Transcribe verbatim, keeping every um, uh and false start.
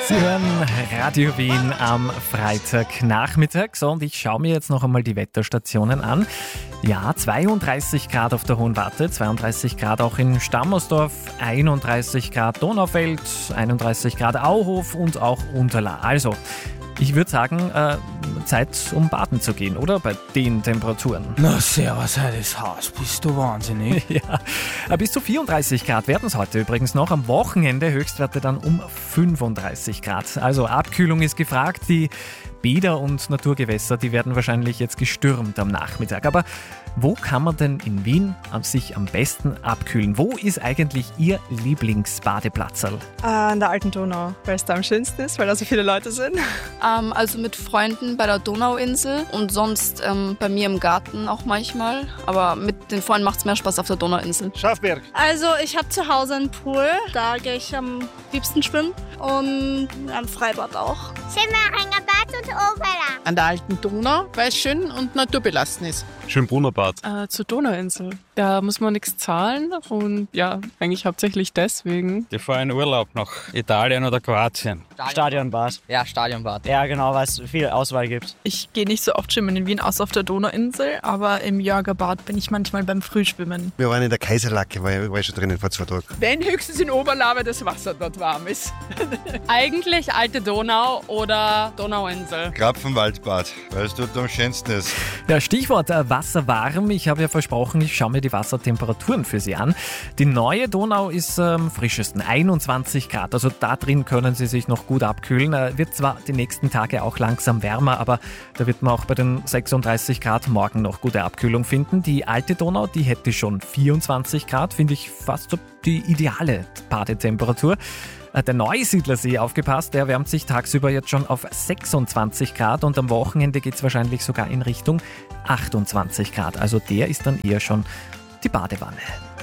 Sie hören Radio Wien am Freitagnachmittag. So, und ich schaue mir jetzt noch einmal die Wetterstationen an. Ja, zweiunddreißig Grad auf der Hohenwarte, zweiunddreißig Grad auch in Stammersdorf, einunddreißig Grad Donaufeld, einunddreißig Grad Auhof und auch Unterla. Also, ich würde sagen, äh, Zeit um baden zu gehen, oder? Bei den Temperaturen. Na servus, heute ist Haus. Bist du wahnsinnig? Ja, bis zu vierunddreißig Grad werden es heute übrigens noch. Am Wochenende Höchstwerte dann um fünfunddreißig Grad. Also Abkühlung ist gefragt. Die Bäder und Naturgewässer, die werden wahrscheinlich jetzt gestürmt am Nachmittag. Aber wo kann man denn in Wien sich am besten abkühlen? Wo ist eigentlich Ihr Lieblingsbadeplatzerl? Äh, an der alten Donau, weil es da am schönsten ist, weil da so viele Leute sind. Ähm, also mit Freunden bei der Donauinsel und sonst ähm, bei mir im Garten auch manchmal. Aber mit den Freunden macht es mehr Spaß auf der Donauinsel. Schafberg. Also ich habe zu Hause einen Pool, da gehe ich am liebsten schwimmen und am Freibad auch. Simmeringer Bad und Oberla. An der alten Donau, weil es schön und naturbelassen ist. Schönbrunner Bad. Äh, zur Donauinsel. Da muss man nichts zahlen und ja, eigentlich hauptsächlich deswegen. Ich fahre in Urlaub nach Italien oder Kroatien. Stadionbad. Ja, Stadionbad. Ja, genau, weil es viel Auswahl gibt. Ich gehe nicht so oft schwimmen in Wien, außer auf der Donauinsel, aber im Jörgerbad bin ich manchmal beim Frühschwimmen. Wir waren in der Kaiserlacke, war ich, war ich schon drinnen vor zwei Tagen. Wenn höchstens in Oberla, weil das Wasser dort warm ist. Eigentlich alte Donau oder Donauinsel. Krapfenwaldbad, weil es dort am schönsten ist. Ja, Stichwort äh, Wasserwarm. Ich habe ja versprochen, ich schaue mir die Wassertemperaturen für Sie an. Die neue Donau ist am ähm, frischesten, einundzwanzig Grad. Also da drin können Sie sich noch gut abkühlen. Äh, wird zwar die nächsten Tage auch langsam wärmer, aber da wird man auch bei den sechsunddreißig Grad morgen noch gute Abkühlung finden. Die alte Donau, die hätte schon vierundzwanzig Grad, finde ich fast so die ideale Badetemperatur. Der Neusiedlersee, aufgepasst, der wärmt sich tagsüber jetzt schon auf sechsundzwanzig Grad und am Wochenende geht es wahrscheinlich sogar in Richtung achtundzwanzig Grad. Also der ist dann eher schon die Badewanne.